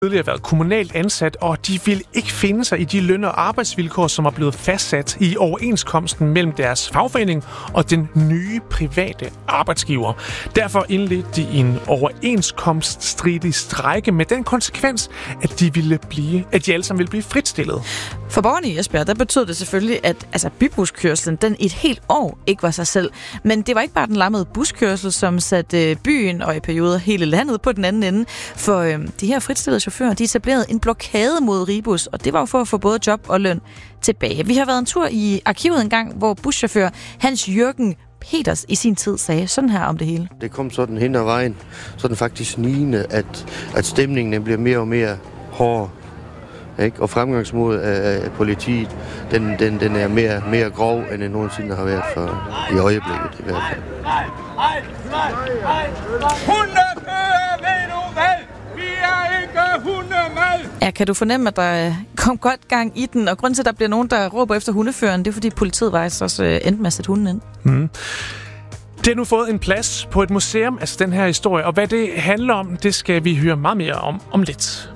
tidligere været kommunalt ansat, og de vil ikke finde sig i de løn- og arbejdsvilkår, som er blevet fastsat i overenskomsten mellem deres fagforening og den nye private arbejdsgiver. Derfor indledte de en overenskomststridig strejke med den konsekvens, at de alle sammen ville blive fritstillet. For borgerne i Esbjerg, der betød det selvfølgelig, at bybuskørslen den et helt år ikke var sig selv. Men det var ikke bare den lammede buskørsel, som satte byen og i perioder hele landet på den anden ende. For de her fritstillede chauffører, de etablerede en blokade mod Ribus, og det var jo for at få både job og løn tilbage. Vi har været en tur i arkivet en gang, hvor buschauffør Hans Jørgen Peters i sin tid sagde sådan her om det hele. Det kom sådan hen ad vejen, sådan faktisk snigende, at stemningen bliver mere og mere hård. Ikke? Og fremgangsmåden af politiet, den er mere grov, end den nogensinde har været for i øjeblikket i hvert fald. Hundefører, ved du hvad? Vi er ikke hundemad! Ja, kan du fornemme, at der kom godt gang i den? Og grunden til, at der bliver nogen, der råber efter hundeføreren, det er, fordi politiet faktisk også endte med at sætte hunden ind. Mm. Det har nu fået en plads på et museum, altså den her historie. Og hvad det handler om, det skal vi høre meget mere om lidt.